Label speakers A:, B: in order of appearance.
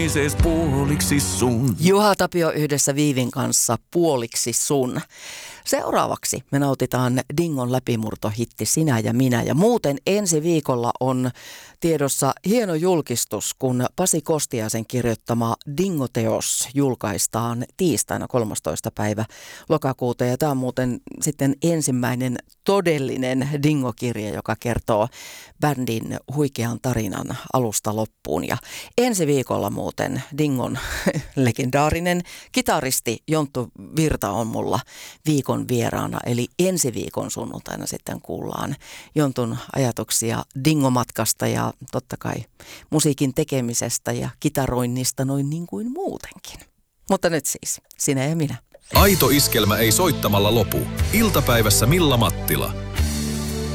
A: Sees puoliksi sun.
B: Juha Tapio yhdessä Viivin kanssa Puoliksi sun. Seuraavaksi me nautitaan Dingon läpimurtohitti Sinä ja minä. Ja muuten ensi viikolla on tiedossa hieno julkistus, kun Pasi Kostiaisen kirjoittama Dingo-teos julkaistaan tiistaina 13. päivä lokakuuta. Ja tämä on muuten sitten ensimmäinen todellinen Dingo-kirja, joka kertoo bändin huikean tarinan alusta loppuun. Ja ensi viikolla muuten Dingon legendaarinen kitaristi Jonttu Virta on mulla viikon vieraana. Eli ensi viikon sunnuntaina sitten kuullaan Jontun ajatuksia Dingo-matkasta ja totta kai musiikin tekemisestä ja kitaroinnista noin niin kuin muutenkin. Mutta nyt siis, Sinä ja minä.
C: Aito iskelmä ei soittamalla lopu. Iltapäivässä Milla Mattila.